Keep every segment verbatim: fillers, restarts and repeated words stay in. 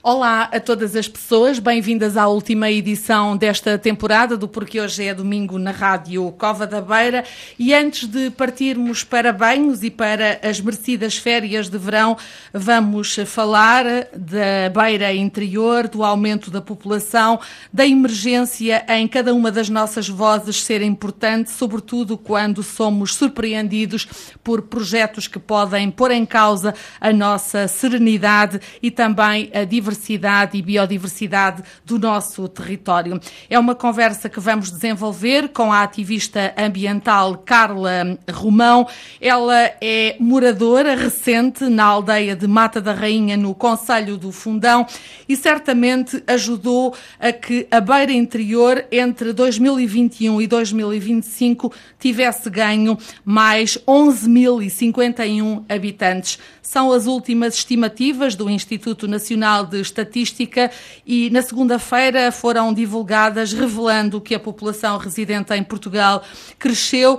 Olá a todas as pessoas, bem-vindas à última edição desta temporada do Porque Hoje é Domingo na Rádio Cova da Beira. E antes de partirmos para banhos e para as merecidas férias de verão, vamos falar da Beira Interior, do aumento da população, da emergência em cada uma das nossas vozes ser importante, sobretudo quando somos surpreendidos por projetos que podem pôr em causa a nossa serenidade e também a diversidade e biodiversidade do nosso território. É uma conversa que vamos desenvolver com a ativista ambiental Carla Romão. Ela é moradora recente na aldeia de Mata da Rainha, no concelho do Fundão, e certamente ajudou a que a Beira Interior, entre dois mil e vinte e um e dois mil e vinte e cinco, tivesse ganho mais onze mil e cinquenta e um habitantes. São as últimas estimativas do Instituto Nacional de Estatística e na segunda-feira foram divulgadas, revelando que a população residente em Portugal cresceu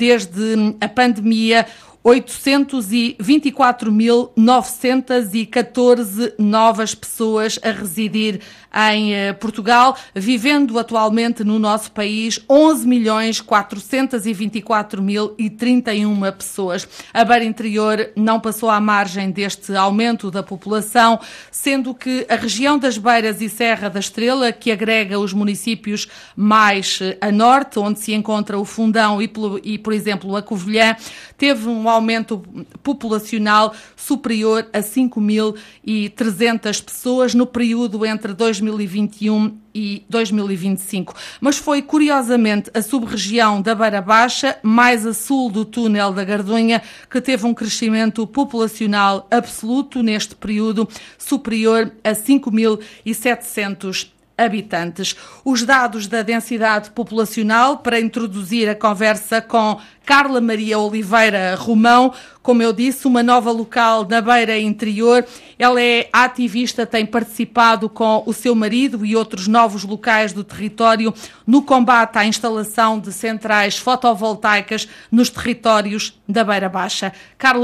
desde a pandemia oitocentos e vinte e quatro mil novecentos e catorze novas pessoas a residir em Portugal, vivendo atualmente no nosso país onze milhões quatrocentos e vinte e quatro mil e trinta e uma pessoas. A Beira Interior não passou à margem deste aumento da população, sendo que a região das Beiras e Serra da Estrela, que agrega os municípios mais a norte, onde se encontra o Fundão e, e por exemplo, a Covilhã, teve um aumento populacional superior a cinco mil e trezentas pessoas no período entre dois mil e vinte e um e dois mil e vinte e cinco. Mas foi, curiosamente, a sub-região da Beira Baixa, mais a sul do túnel da Gardunha, que teve um crescimento populacional absoluto neste período superior a cinco mil e setecentos habitantes. Os dados da densidade populacional, para introduzir a conversa com Carla Maria Oliveira Romão, como eu disse, uma nova local na Beira Interior. Ela é ativista, tem participado com o seu marido e outros novos locais do território no combate à instalação de centrais fotovoltaicas nos territórios da Beira Baixa. Carla